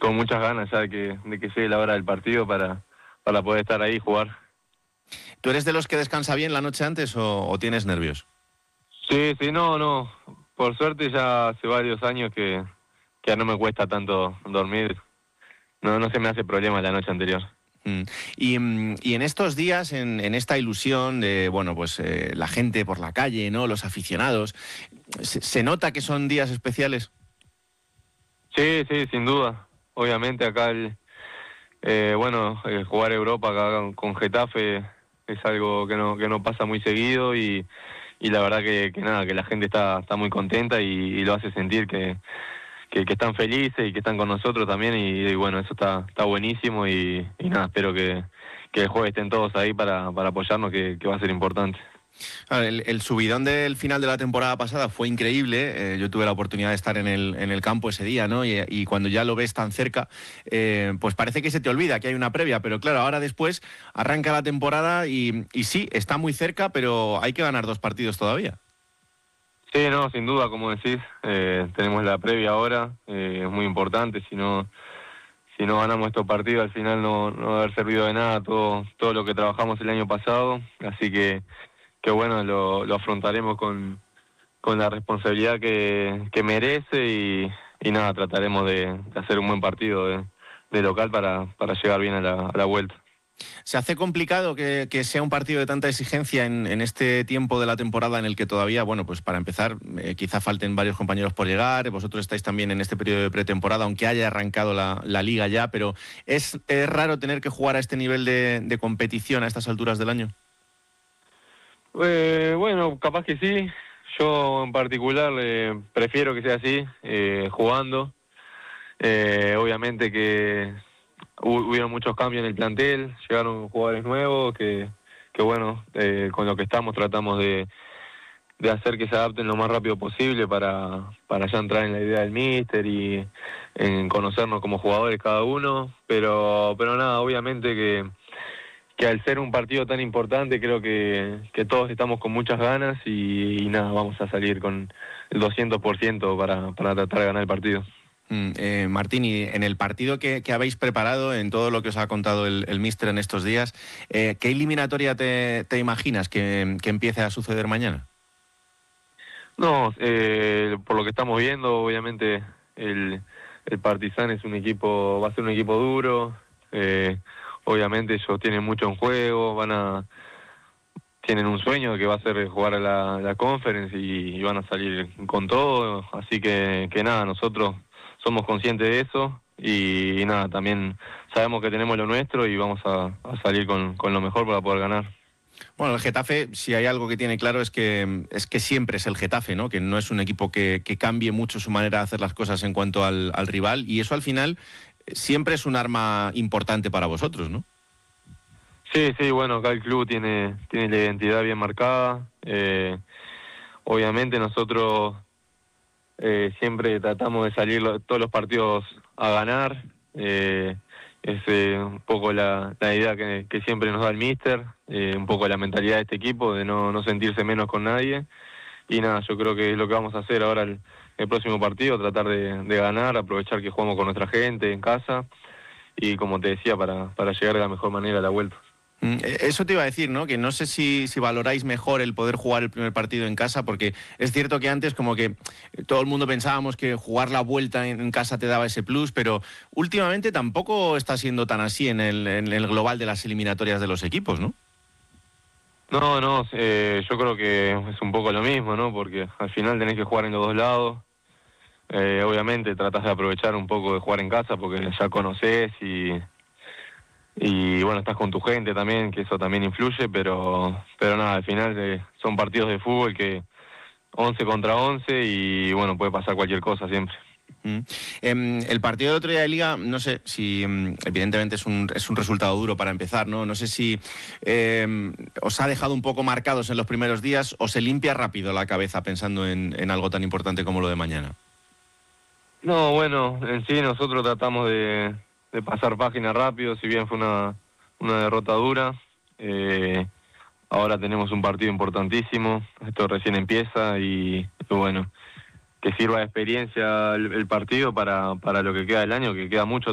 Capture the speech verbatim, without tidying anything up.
con muchas ganas ya de que, de que llegue la hora del partido para, para poder estar ahí y jugar. ¿Tú eres de los que descansa bien la noche antes o, o tienes nervios? Sí, sí, no, no. Por suerte ya hace varios años que, que ya no me cuesta tanto dormir. No, no se me hace problema la noche anterior. Mm. Y, mm, y en estos días, en, en esta ilusión de, bueno, pues eh, la gente por la calle, ¿no? Los aficionados, ¿se, se nota que son días especiales? Sí, sí, sin duda. Obviamente acá, el, eh, bueno, eh, jugar Europa acá con Getafe es algo que no, que no pasa muy seguido y, y la verdad que, que nada, que la gente está, está muy contenta y, y lo hace sentir que, que, que están felices y que están con nosotros también y, y bueno, eso está, está buenísimo y, y nada, espero que, que el jueves estén todos ahí para, para apoyarnos, que, que va a ser importante. Claro, El, el subidón del final de la temporada pasada fue increíble. Eh, yo tuve la oportunidad de estar en el, en el campo ese día, ¿no? Y, y cuando ya lo ves tan cerca, eh, pues parece que se te olvida que hay una previa. Pero claro, ahora después arranca la temporada y, y sí, está muy cerca, pero hay que ganar dos partidos todavía. Sí, no, sin duda, como decís, eh, tenemos la previa ahora, eh, es muy importante, si no, si no ganamos estos partidos al final no, no va a haber servido de nada todo, todo lo que trabajamos el año pasado, así que, que bueno, lo, lo afrontaremos con, con la responsabilidad que, que merece y, y nada, trataremos de, de hacer un buen partido de, de local para, para llegar bien a la, a la vuelta. ¿Se hace complicado que, que sea un partido de tanta exigencia en, en este tiempo de la temporada en el que todavía, bueno, pues para empezar, eh, quizá falten varios compañeros por llegar, vosotros estáis también en este periodo de pretemporada, aunque haya arrancado la, la liga ya, pero ¿es, es raro tener que jugar a este nivel de, de competición a estas alturas del año? Eh, bueno, capaz que sí, yo en particular eh, prefiero que sea así, eh, jugando. Eh, obviamente que hu- hubieron muchos cambios en el plantel, llegaron jugadores nuevos que, que bueno, eh, con lo que estamos tratamos de, de hacer que se adapten lo más rápido posible para, para ya entrar en la idea del míster y en conocernos como jugadores cada uno, pero, pero nada, obviamente que, que al ser un partido tan importante creo que, que todos estamos con muchas ganas y, y nada, vamos a salir con el doscientos por ciento para, para tratar de ganar el partido. Mm, eh, Martín, y en el partido que, que habéis preparado, en todo lo que os ha contado el, el míster en estos días, eh, ¿qué eliminatoria te, te imaginas que, que empiece a suceder mañana? No, eh, por lo que estamos viendo, obviamente el, el Partizan es un equipo, va a ser un equipo duro, eh, obviamente ellos tienen mucho en juego, van a, tienen un sueño que va a ser jugar a la, la Conference y, y van a salir con todo, así que, que nada, nosotros somos conscientes de eso y, y nada, también sabemos que tenemos lo nuestro y vamos a, a salir con, con lo mejor para poder ganar. Bueno, el Getafe, si hay algo que tiene claro es que es que siempre es el Getafe, ¿no? Que no es un equipo que, que cambie mucho su manera de hacer las cosas en cuanto al, al rival, y eso al final eh, siempre es un arma importante para vosotros, ¿no? Sí, sí, bueno, acá el club tiene, tiene la identidad bien marcada. Eh, obviamente nosotros eh, siempre tratamos de salir lo- todos los partidos a ganar. Eh, es eh, un poco la, la idea que, que siempre nos da el míster, eh, un poco la mentalidad de este equipo, de no, no sentirse menos con nadie. Y nada, yo creo que es lo que vamos a hacer ahora el, el próximo partido, tratar de, de ganar, aprovechar que jugamos con nuestra gente en casa y como te decía, para, para llegar de la mejor manera a la vuelta. Mm, eh, Eso te iba a decir, ¿no? Que no sé si, si valoráis mejor el poder jugar el primer partido en casa, porque es cierto que antes como que eh, todo el mundo pensábamos que jugar la vuelta en, en casa te daba ese plus, pero últimamente tampoco está siendo tan así en el, en el global de las eliminatorias de los equipos, ¿no? No, no, eh, yo creo que es un poco lo mismo, ¿no? Porque al final tenés que jugar en los dos lados. Eh, obviamente tratás de aprovechar un poco de jugar en casa porque ya conocés y, y bueno, estás con tu gente también, que eso también influye, pero, pero nada, al final eh, son partidos de fútbol que once contra once y bueno, puede pasar cualquier cosa siempre. Mm. Em, el partido del otro día de Liga, no sé si, em, evidentemente es un, es un resultado duro para empezar, ¿no? No sé si em, os ha dejado un poco marcados en los primeros días o se limpia rápido la cabeza pensando en, en algo tan importante como lo de mañana. No, bueno, en sí nosotros tratamos de, de pasar página rápido, si bien fue una, una derrota dura. Eh, ahora tenemos un partido importantísimo, esto recién empieza y, y bueno, que sirva de experiencia el, el partido para, para lo que queda del año, que queda mucho.